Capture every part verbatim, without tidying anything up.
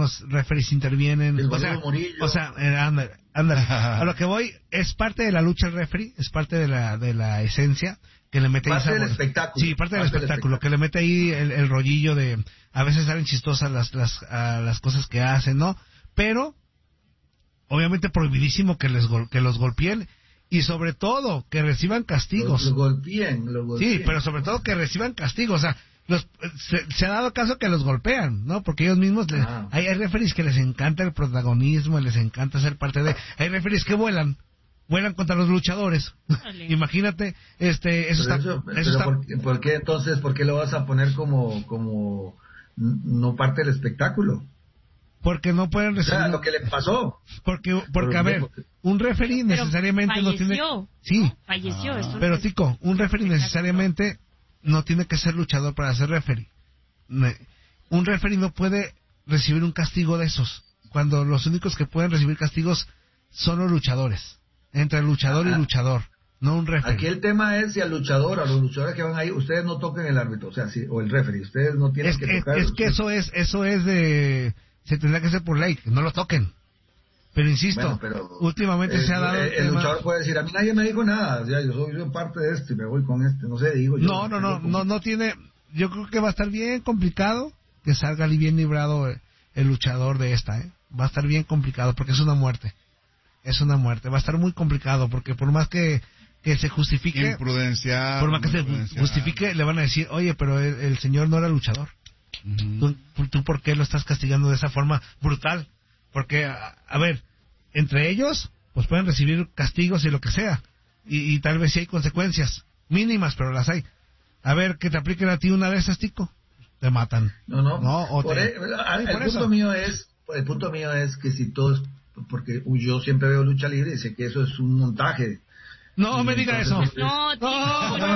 algunos referees intervienen. El o sea, Murillo. o sea, eh, ándale, ándale. A lo que voy, es parte de la lucha el referee, es parte de la de la esencia que le mete parte ahí del sabor. espectáculo. Sí, parte, parte del, espectáculo, del espectáculo, que le mete ahí el, el rollillo de, a veces salen chistosas las las a, las cosas que hacen, ¿no? Pero obviamente prohibidísimo que les gol, que los golpeen y sobre todo que reciban castigos. Lo, lo golpeen, lo golpeen. Sí, pero sobre todo que reciban castigos, o sea, los, se, se ha dado caso que los golpean, ¿no? Porque ellos mismos, les, Ah. hay, hay referees que les encanta el protagonismo, les encanta ser parte de, hay referees que vuelan, vuelan contra los luchadores. Imagínate, este, eso Pero está, eso, pero eso está, ¿por, qué- ¿por qué entonces, por qué lo vas a poner como, como n- no parte del espectáculo? porque no pueden O recibir, sea, lo que le pasó. porque, porque Pero, a ver, porque- un referee Pero necesariamente no tiene, falleció, sí, ¿no? Falleció. es un- pero Tico, un referee necesariamente no tiene que ser luchador para ser referee. Ne- Un referee no puede recibir un castigo de esos, cuando los únicos que pueden recibir castigos son los luchadores, entre luchador y Ajá. luchador, no un referee. Aquí el tema es si al luchador, a los luchadores que van ahí, ustedes no toquen el árbitro, o sea, si, o el referee, ustedes no tienen es, que es- tocar. es que eso es, eso es de, se tendrá que hacer por ley, que no lo toquen. Pero insisto, Bueno, pero, últimamente eh, se ha dado el, el el tema- luchador puede decir, a mí nadie me dijo nada, o sea, yo soy yo parte de esto y me voy con este, no sé, digo yo. No, no, no, no, no tiene. Yo creo que va a estar bien complicado que salga bien librado el, el luchador de esta, ¿eh? Va a estar bien complicado porque es una muerte. Es una muerte. Va a estar muy complicado porque por más que, que se justifique, Imprudencial. por más que se imprudencial. justifique, le van a decir, oye, pero el, el señor no era luchador. Ujú. ¿Tú, ¿Tú por qué lo estás castigando de esa forma brutal? Porque, a, a ver, entre ellos, pues pueden recibir castigos y lo que sea. Y, y tal vez sí hay consecuencias. Mínimas, pero las hay. A ver, que te apliquen a ti una de esas, Tico. Te matan. No, no. No, o Por te- e- el, Sí, por punto eso. mío es, el punto mío es que si todos, porque uy, yo siempre veo lucha libre y sé que eso es un montaje. No Y me diga eso. entonces- No, tío, No, No, no,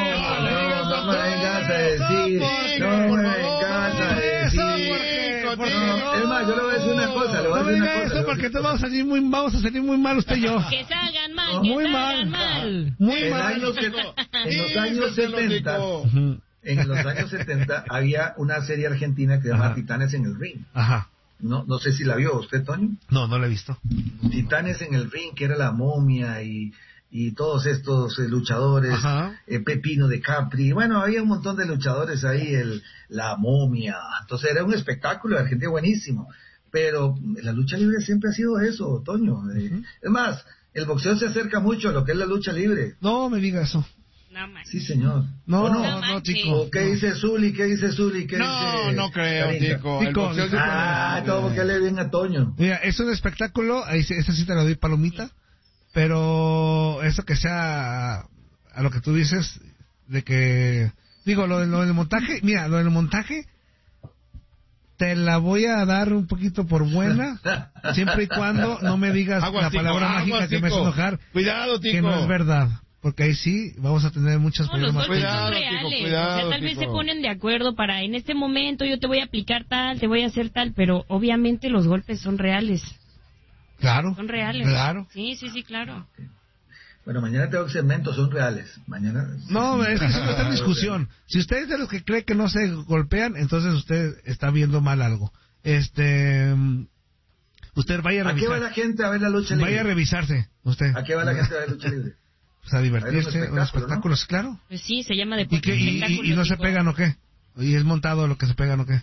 no, no me vengas a decir, no me vengas a decir. No, es más, yo le voy a decir una cosa, le voy a No decir una diga cosa. eso le voy a porque decir- te vamos a salir muy, vamos a salir muy mal usted y yo. que salgan mal, No, que muy salgan mal. mal. Muy En, mal. años se- en los años Dígaselo, setenta, Tico. Ujú. en los años setenta había una serie argentina que se llama Ajá. Titanes en el Ring. Ajá. No, no sé si la vio usted, Toño. No, no lo he visto. Titanes en el Ring, que era la momia y, y todos estos eh, luchadores, Ajá. eh, Pepino de Capri, bueno, había un montón de luchadores ahí, el, la momia, entonces era un espectáculo de Argentina buenísimo, pero la lucha libre siempre ha sido eso, Toño. eh, Ujú. Es más, el boxeo se acerca mucho a lo que es la lucha libre. No me diga eso. No manches. Sí, señor. No, ¿O no, No no, manches. Tico. ¿O qué dice Zuli? ¿Qué dice Zuli? ¿Qué No, dice no creo, Karina? Tico. El Tico, boxeo se Ah, pone- todo porque le bien a Toño. Mira, es un espectáculo, ahí sí- esa sí te la doy palomita, pero eso que sea a, a lo que tú dices, de que, digo, lo, de- lo del montaje, mira, lo del montaje, te la voy a dar un poquito por buena, siempre y cuando no me digas Aguas, la Tico, palabra aguas, mágica que me hace Tico. enojar, Cuidado, Tico. que no es verdad, porque ahí sí vamos a tener muchos No, los problemas. golpes Cuidado, son Tico, reales. cuidado, o sea, tal vez Tico. se ponen de acuerdo para en este momento yo te voy a aplicar tal, te voy a hacer tal, pero obviamente los golpes son reales. Claro, Son reales. claro. Sí, sí, sí, claro. Bueno, mañana tengo segmentos, son reales. Mañana. No, es que eso no está en discusión. Si usted es de los que cree que no se golpean, entonces usted está viendo mal algo. Este, mm, usted vaya a ¿A qué va la revisar, gente a ver la lucha libre? vaya a revisarse, usted, ¿A qué va la gente a ver lucha libre? pues a divertirse, A ver un un espectáculo, espectáculos, claro. Pues sí, se llama ¿Y, deporte qué, y, y- espectáculo, y no se Tico. pegan o qué? ¿Y es montado lo que se pegan o qué?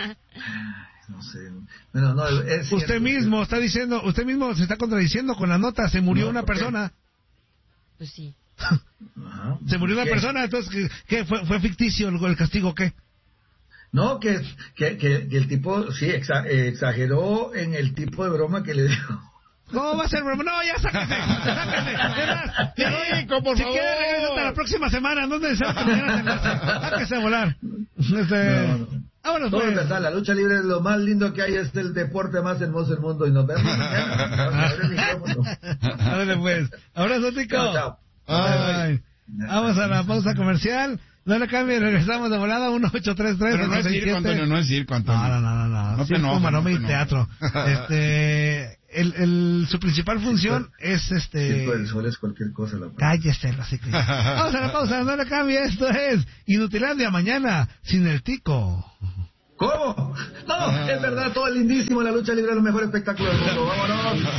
No sé. Bueno, no, es cierto. Usted mismo está diciendo, usted mismo se está contradiciendo con la nota, se murió No, una ¿por qué? persona. Pues sí. Ajá. Se murió una ¿Qué? persona, entonces, ¿qué, qué? ¿Fue, fue ficticio el, el castigo o qué? No, que, que, que, que el tipo, sí, exa- eh, exageró en el tipo de broma que le dijo. ¿Cómo va a ser, broma? No, ya sáquese, sáquese. Además, Tico, por si favor. quiere regresar hasta la próxima semana, no es necesario que mañana se enlace. Sáquese a volar. Este... No, no. Vámonos, Todo es pues. verdad, la lucha libre es lo más lindo que hay, es el deporte más hermoso del mundo y nos vemos mañana. Abre el micrófono. Ándale, pues. Abrazo, Tico. Chao, chao. Ay. Vamos a la pausa comercial. No le cambie, regresamos de volada. uno ocho tres tres Pero no es circo, Antonio, no es circo, Antonio. No, no, no, no. No te Circo, enojes, maroma no y te teatro. Este, el, el, su principal función es este... Circo del Sol es cualquier cosa. La Cállese, así que... Vamos a la pausa, no le cambie. Esto es Inutilandia mañana sin el Tico. ¿Cómo? No, es verdad, todo es lindísimo, la lucha libre es el mejor espectáculo del mundo. Vámonos.